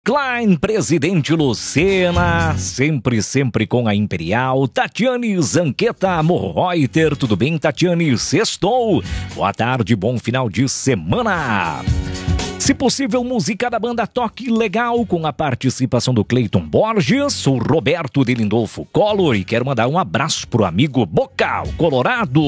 Klein, Presidente Lucena, sempre com a Imperial. Tatiane Zanqueta Morreuter, tudo bem, Tatiane? Sextou. Boa tarde, bom final de semana. Se possível, música da banda Toque Legal, com a participação do Cleiton Borges, o Roberto de Lindolfo Collor, e quero mandar um abraço pro amigo Boca, o Colorado.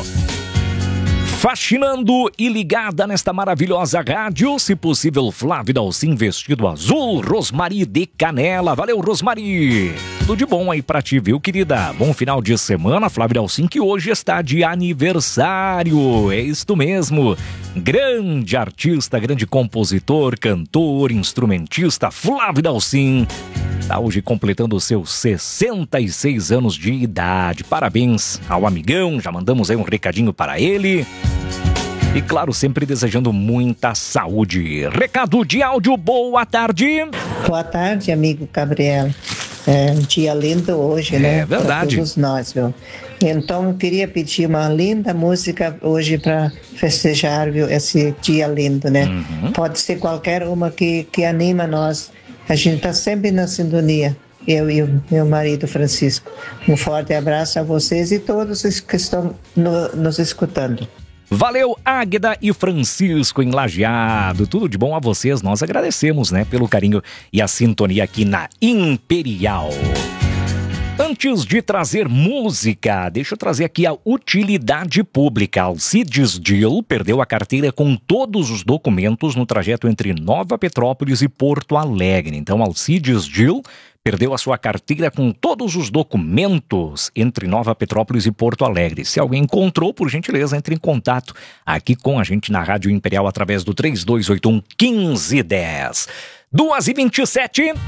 Fascinando e ligada nesta maravilhosa rádio, se possível, Flávio Dalcin vestido azul, Rosmari de Canela. Valeu, Rosmari! Tudo de bom aí pra ti, viu, querida? Bom final de semana, Flávio Dalcin, que hoje está de aniversário. É isto mesmo. Grande artista, grande compositor, cantor, instrumentista, Flávio Dalcin. Está hoje completando seus 66 anos de idade. Parabéns ao amigão, já mandamos aí um recadinho para ele. E claro, sempre desejando muita saúde. Recado de áudio, boa tarde. Boa tarde, amigo Gabriel. É um dia lindo hoje, né? É verdade. Para todos nós, viu? Então, eu queria pedir uma linda música hoje para festejar, viu, esse dia lindo, né? Pode ser qualquer uma que anima nós. A gente está sempre na sintonia, eu e o meu marido Francisco. Um forte abraço a vocês e todos que estão nos escutando. Valeu, Águeda e Francisco em Lajeado. Tudo de bom a vocês. Nós agradecemos, né, pelo carinho e a sintonia aqui na Imperial. Antes de trazer música, deixa eu trazer aqui a utilidade pública. Alcides Dill perdeu a carteira com todos os documentos no trajeto entre Nova Petrópolis e Porto Alegre. Então, Alcides Dill perdeu a sua carteira com todos os documentos entre Nova Petrópolis e Porto Alegre. Se alguém encontrou, por gentileza, entre em contato aqui com a gente na Rádio Imperial através do 3281 1510. 2h27.